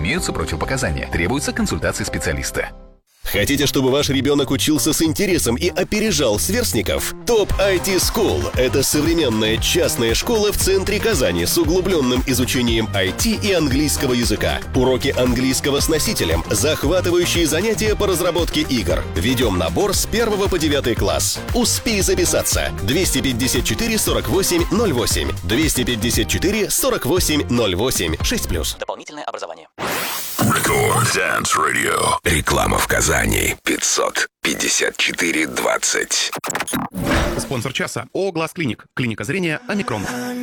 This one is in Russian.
Имеются противопоказания. Требуется консультация специалиста. Хотите, чтобы ваш ребенок учился с интересом и опережал сверстников? ТОП IT School – это современная частная школа в центре Казани с углубленным изучением IT и английского языка. Уроки английского с носителем, захватывающие занятия по разработке игр. Ведем набор с 1 по 9 класс. Успей записаться. 254 48 08. 254 48 08. 6+. Дополнительное образование. Record Dance Radio. Реклама в Казани. 554-20. Спонсор часа ООО «Глаз Клиник». Клиника зрения «Омикрон».